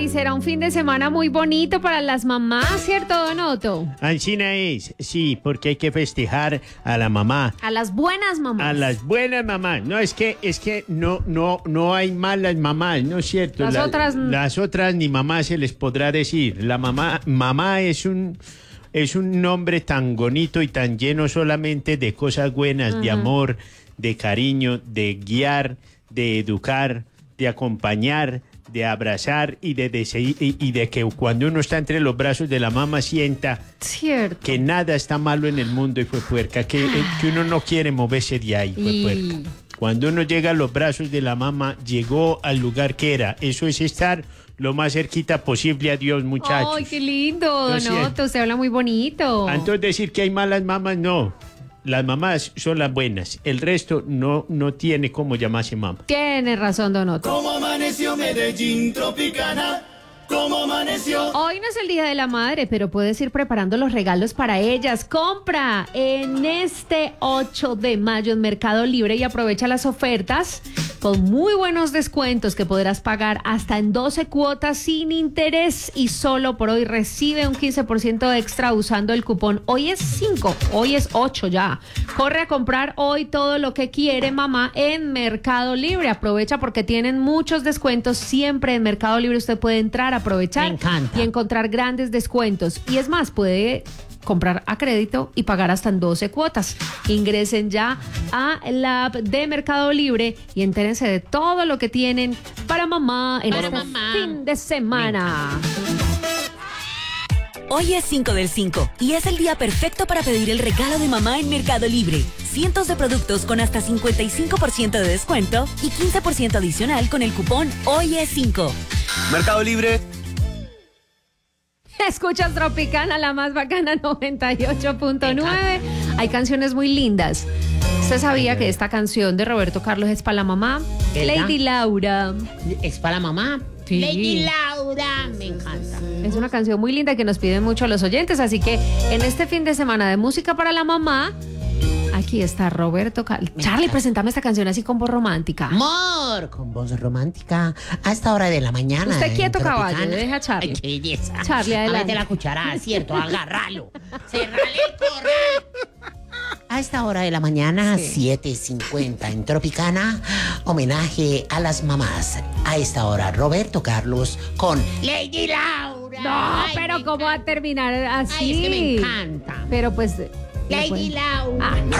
Ay, será un fin de semana muy bonito para las mamás, ¿cierto, Don Otto? Ancina es, sí, porque hay que festejar a la mamá. A las buenas mamás. A las buenas mamás. No, es que no hay malas mamás, ¿no es cierto? Las otras ni mamá se les podrá decir. La mamá es un nombre tan bonito y tan lleno solamente de cosas buenas, de amor, de cariño, de guiar, de educar, de acompañar, de abrazar y de que cuando uno está entre los brazos de la mamá sienta que nada está malo en el mundo, y fue puerca, que uno no quiere moverse de ahí, fue puerca. Cuando uno llega a los brazos de la mamá, llegó al lugar que era. Eso es estar lo más cerquita posible a Dios, muchachos. ¡Ay, qué lindo, Don Otto! Usted habla muy bonito. Entonces decir que hay malas mamás, no. Las mamás son las buenas. El resto no tiene cómo llamarse mamá. Tiene razón, Don Otto. ¿Cómo amaneció Medellín Tropicana? ¿Cómo amaneció? Hoy no es el Día de la Madre, pero puedes ir preparando los regalos para ellas. Compra en este 8 de mayo en Mercado Libre y aprovecha las ofertas con muy buenos descuentos que podrás pagar hasta en 12 cuotas sin interés, y solo por hoy recibe un 15% extra usando el cupón. Hoy es 5, hoy es 8 ya. Corre a comprar hoy todo lo que quiere mamá en Mercado Libre. Aprovecha porque tienen muchos descuentos siempre en Mercado Libre. Usted puede entrar, aprovechar y encontrar grandes descuentos. Y es más, puede comprar a crédito y pagar hasta en 12 cuotas. Ingresen ya a la app de Mercado Libre y entérense de todo lo que tienen para mamá en este fin de semana. Hoy es 5 del 5 y es el día perfecto para pedir el regalo de mamá en Mercado Libre. Cientos de productos con hasta 55% de descuento y 15% adicional con el cupón Hoy es 5. Mercado Libre. Escuchas Tropicana, la más bacana, 98.9. Hay canciones muy lindas. ¿Usted sabía que esta canción de Roberto Carlos es para la mamá? Lady Laura. ¿Es para la mamá? Sí. Lady Laura, me encanta. Es una canción muy linda que nos piden mucho los oyentes, así que en este fin de semana de música para la mamá, aquí está Roberto Carlos. Charlie, presentame esta canción así con voz romántica. Amor, con voz romántica a esta hora de la mañana. Usted quieto, caballo, deja a Charlie. Ay, qué belleza. Charlie, adelante. Mete la cucharada, ¿cierto? Agárralo. Cerrale el corral. A esta hora de la mañana, 7:50 en Tropicana, homenaje a las mamás. A esta hora, Roberto Carlos con Lady Laura. No, Ay, pero ¿cómo va a terminar así? Ay, es que me encanta. Pero pues... Lady Laura.